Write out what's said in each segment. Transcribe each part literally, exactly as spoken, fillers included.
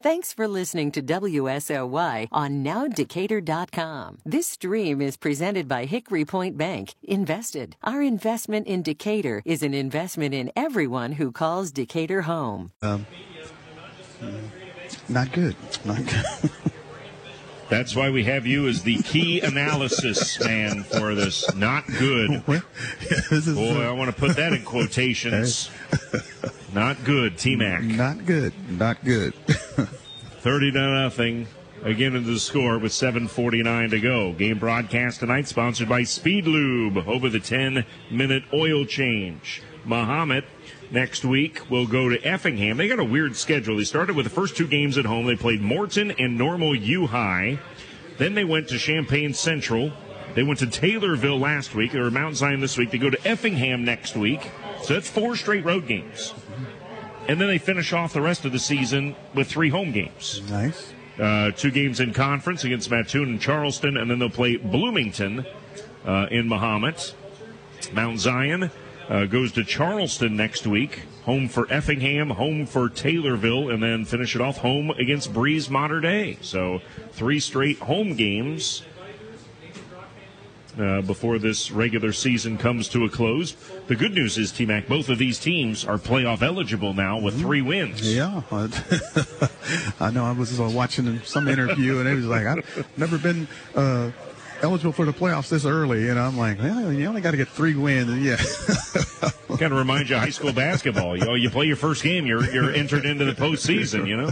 Thanks for listening to W S O Y on now decatur dot com. This stream is presented by Hickory Point Bank. Invested. Our investment in Decatur is an investment in everyone who calls Decatur home. Um, not good. Not good. That's why we have you as the key analysis man for this. Not good. Boy, I want to put that in quotations. Not good, T-Mac. Not good. Not good. thirty to nothing. Again into the score with seven forty-nine to go. Game broadcast tonight sponsored by Speed Lube. Over the ten-minute oil change. Mahomet next week will go to Effingham. They got a weird schedule. They started with the first two games at home. They played Morton and Normal U High. Then they went to Champaign Central. They went to Taylorville last week, or Mount Zion this week. They go to Effingham next week. So that's four straight road games. And then they finish off the rest of the season with three home games. Nice. Uh, two games in conference against Mattoon and Charleston, and then they'll play Bloomington uh, in Mahomet. Mount Zion uh, goes to Charleston next week, home for Effingham, home for Taylorville, and then finish it off home against Breeze Mater Dei. So three straight home games Uh, before this regular season comes to a close. The good news is, T-Mac, both of these teams are playoff eligible now with three wins. Yeah. I know I was uh, watching some interview, and it was like, I've never been uh, eligible for the playoffs this early. And I'm like, well, you only got to get three wins. And yeah. Kind of reminds you of high school basketball. You know, you play your first game, you're, you're entered into the postseason, you know.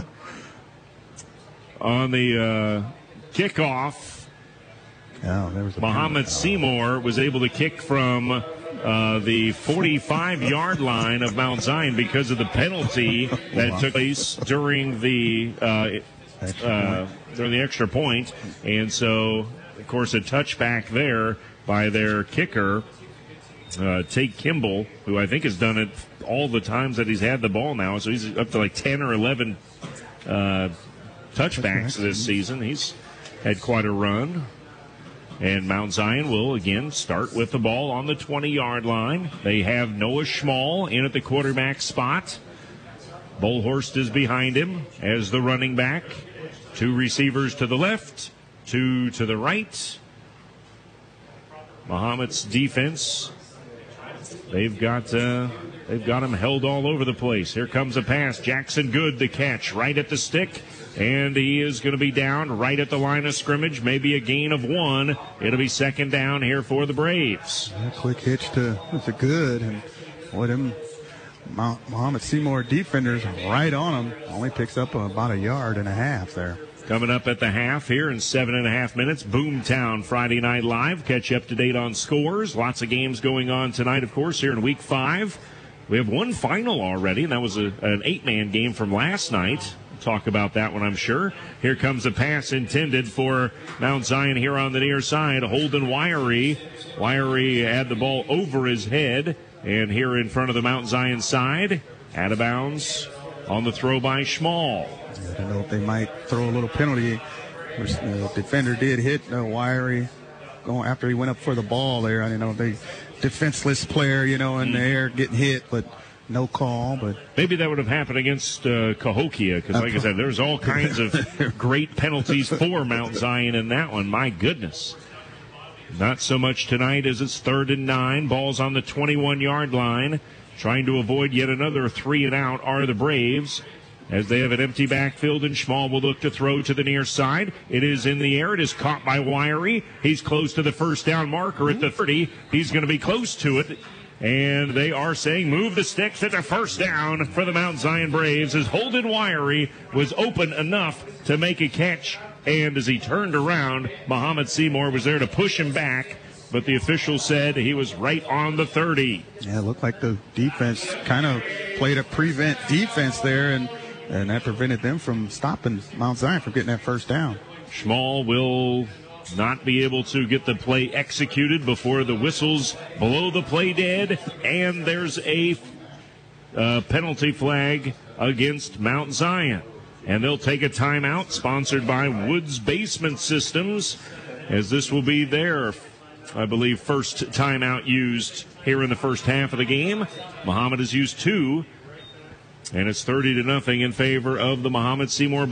On the uh, kickoff, Oh, there was a Mahomet Seymour was able to kick from uh, the forty-five-yard line of Mount Zion because of the penalty that wow. took place during the uh, uh, during the extra point. And so, of course, a touchback there by their kicker, uh, Tate Kimball, who I think has done it all the times that he's had the ball now. So he's up to like ten or eleven uh, touchbacks this season. He's had quite a run. And Mount Zion will, again, start with the ball on the twenty-yard line. They have Noah Schmall in at the quarterback spot. Bolhorst is behind him as the running back. Two receivers to the left, two to the right. Mahomet's defense, they've got uh, they've got him held all over the place. Here comes a pass. Jackson Good, the catch, right at the stick. And he is going to be down right at the line of scrimmage, maybe a gain of one. It'll be second down here for the Braves. A quick hitch to, to Good. And boy, them Mahomet Seymour defenders right on him. Only picks up about a yard and a half there. Coming up at the half here in seven and a half minutes, Boomtown Friday Night Live. Catch you up to date on scores. Lots of games going on tonight, of course, here in week five. We have one final already, and that was a, an eight-man game from last night. Talk about that one, I'm sure. Here comes a pass intended for Mount Zion here on the near side. Holden Wiry. Wiry had the ball over his head. And here in front of the Mount Zion side, out of bounds on the throw by Schmall. I don't know if they might throw a little penalty. The defender did hit uh, Wiry going after he went up for the ball there. I don't know, they defenseless player, you know, in the air getting hit, but no call. But maybe that would have happened against uh, Cahokia, because like I said, there's all kinds of great penalties for Mount Zion in that one. My goodness. Not so much tonight as it's third and nine. Ball's on the twenty-one-yard line. Trying to avoid yet another three and out are the Braves, as they have an empty backfield, and Schmall will look to throw to the near side. It is in the air. It is caught by Wiry. He's close to the first down marker at the thirty. He's going to be close to it. And they are saying move the sticks at the first down for the Mount Zion Braves, as Holden Wiry was open enough to make a catch. And as he turned around, Mahomet Seymour was there to push him back. But the official said he was right on the thirty. Yeah, it looked like the defense kind of played a prevent defense there, and, and that prevented them from stopping Mount Zion from getting that first down. Schmall will not be able to get the play executed before the whistles blow the play dead, and there's a uh, penalty flag against Mount Zion. And they'll take a timeout sponsored by Woods Basement Systems, as this will be their, I believe, first timeout used here in the first half of the game. Mahomet has used two, and it's thirty to nothing in favor of the Mahomet Seymour